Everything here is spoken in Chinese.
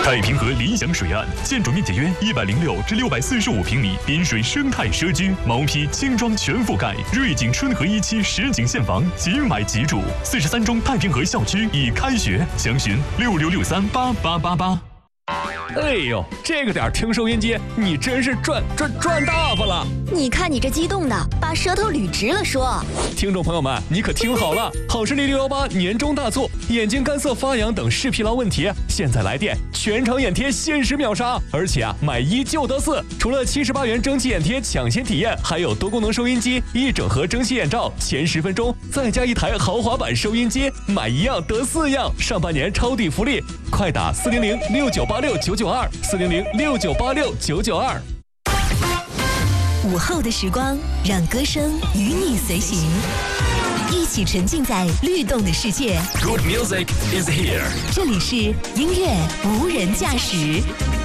太平河理想水岸，建筑面积约106至645平米，滨水生态社区，毛坯轻装全覆盖，瑞景春和1期实景现房，即买即住。43中太平河校区已开学，详询66638888。 哎呦，这个点听收音机，你真是赚大发了！ 你看你这激动的，把舌头捋直了说。 听众朋友们，你可听好了，好视力618年终大促，眼睛干涩发痒等视疲劳问题，现在来电全场眼贴限时秒杀，而且买1就得4。除了78元蒸汽眼贴抢先体验，还有多功能收音机1整盒蒸汽眼罩，前10分钟再加1台豪华版收音机，买1样得4样，上半年抄底福利，快打400698699240069869922。 午后的时光，让歌声与你随行，一起沉浸在律动的世界。 Good music is here。 这里是音乐无人驾驶。